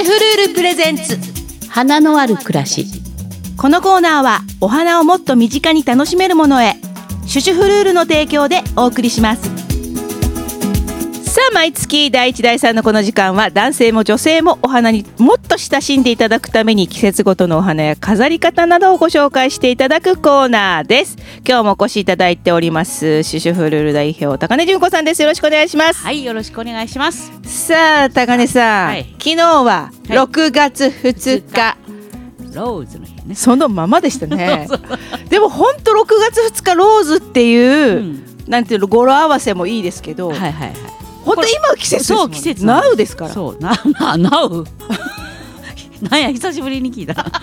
フルールプレゼンツ花のある暮らし。 このコーナーはお花をもっと身近に楽しめるものへ、シュシュフルールの提供でお送りします。さあ、毎月第1第3のこの時間は男性も女性もお花にもっと親しんでいただくために季節ごとのお花や飾り方などをご紹介していただくコーナーです。今日もお越しいただいておりますシュシュフルール代表高根純子さんです。よろしくお願いします。 はい、よろしくお願いします。 さあ高根さん、 はい、 昨日は6月2日、 ローズの日ね。 そのままでしたねでも本当6月2日ローズっていう、なんていうの語呂合わせもいいですけど、 はいはいはい、 本当今は季節ですもん。 そう、季節ナウですから。 そう、ナウなんや、久しぶりに聞いた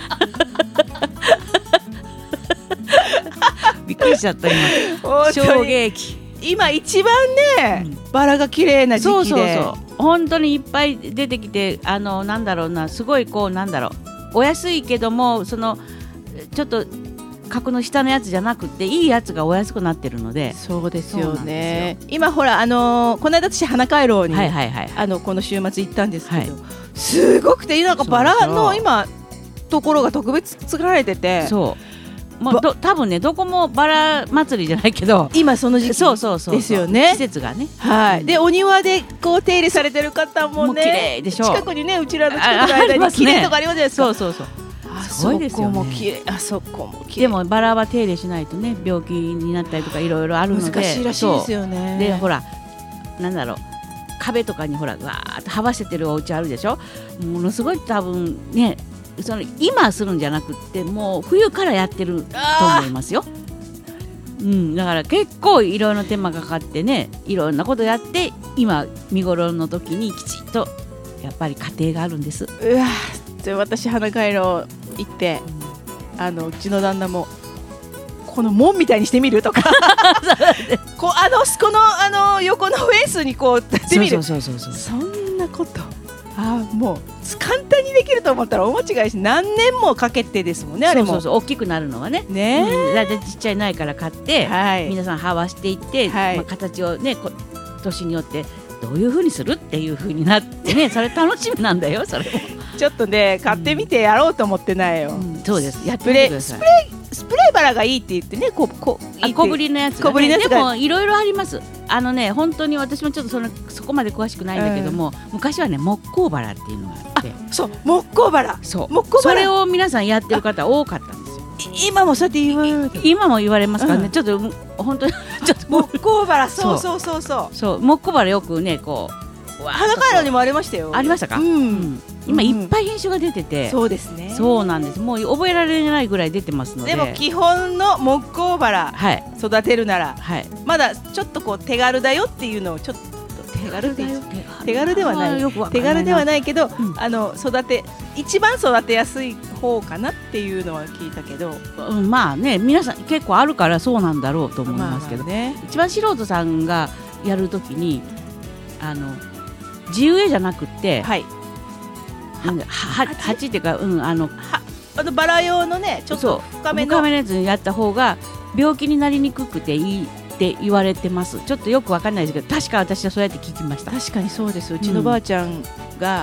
びっくりしちゃった今。衝撃。 今一番ね、バラが綺麗な時期で、 そう本当にいっぱい出てきて、なんだろうな、すごいこう、なんだろう、お安いけども、そのちょっと格の下のやつじゃなくて、いいやつがお安くなってるので。 そうですよね。今ほら、この間私花回廊に、 はいはいはい、 この週末行ったんですけど、 はい、 すごくて、なんかバラの今ところが特別作られてて、 そうもう多分ね、どこもバラ祭りじゃないけど、 今その時期ですよね。 季節がね、 はい、でお庭でこう手入れされてる方もね、 綺麗でしょ。 近くにね、うちらの近くの間に綺麗とかありますじゃないですか。 そうすごいですよね。あそこも綺麗。 でもバラは手入れしないとね、病気になったりとかいろいろあるので難しいらしいですよね。 でほら、なんだろう、壁とかにほらわーっとはわせてるお家あるでしょ。ものすごい多分ね、その今するんじゃなくって、もう冬からやってると思いますよ。だから結構いろいろな手間がかかってね、いろんなことやって今見頃の時にきちっとやっぱり家庭があるんです。 うわ、じゃあ私花回廊行って、うちの旦那もこの門みたいにしてみるとかこの横のフェンスにこうやってみる。そんなこともう簡単にできると思ったら大間違いし、何年もかけてですもんね。あれも大きくなるのはね、だいたいちっちゃい苗から買って、皆さんはわしていって、形をね、年によってどういう風にするっていう風になってね、それ楽しみなんだよ。それもちょっとね、買ってみてやろうと思ってないよ。 そうです、やってみてください。 スプレーバラがいいって言ってね、小ぶりのやつがね。 でもいろいろあります。本当に私もちょっとそこまで詳しくないんだけども、昔はね、木工バラっていうのがあって、 そう木工バラ、それを皆さんやってる方多かったんですよ。 今もそうやって言われる。 今も言われますからね、ちょっと本当にちょっと木工バラ、そう木工バラよくね、こう花回廊にもありましたよ。 ありましたか。今いっぱい品種が出てて、 そうですね。 そうなんです。もう覚えられないぐらい出てますので。 でも基本の木工バラ育てるなら、まだちょっとこう手軽だよっていうのを、ちょっと手軽ではないけど、一番育てやすい方かなっていうのは聞いたけど、 まあね、皆さん結構あるからそうなんだろうと思いますけど、一番素人さんがやるときに、地植えじゃなくて、鉢っていうか、 バラ用のね、ちょっと深めのやつにやった方が病気になりにくくていいって言われてます。ちょっとよくわかんないですけど、確か私はそうやって聞きました。 確かにそうです。うちのばあちゃんが、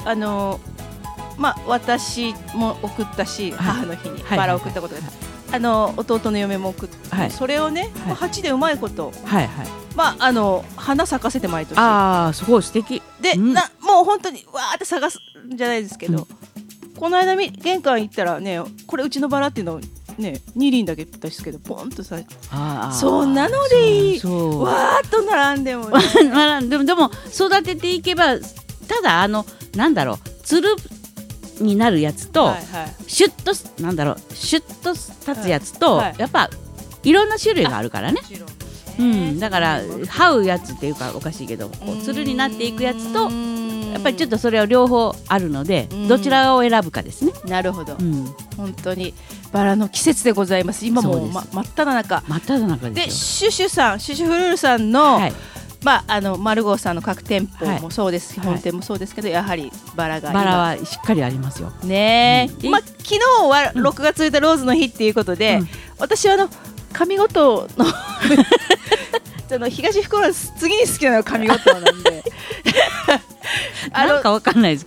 私も送ったし、母の日にバラを送ったことが、弟の嫁も送って、それをね、鉢でうまいこと、花咲かせて毎年。 すごい素敵で、もう本当にわーって探すんじゃないですけど、この間玄関行ったらね、これうちのバラっていうのね、2輪だけですけど、ポンとさ、そんなのでいい、わーっと並んでもでも育てていけば、ただなんだろう、つるになるやつと、シュッと立つやつと、やっぱいろんな種類があるからね。だから這うやつっていうかおかしいけど、つるになっていくやつと、やっぱりちょっとそれは両方あるので、どちらを選ぶかですね。 なるほど。本当にバラの季節でございます。今も真っ只中で、シュシュフルールさんの、マルゴーさんの各店舗もそうです、本店もそうですけど、やはりバラはしっかりありますよね。昨日は6月1日ローズの日っていうことで、私は上五島の東福岡の次に好きなのは上五島なんでなんかわかんないです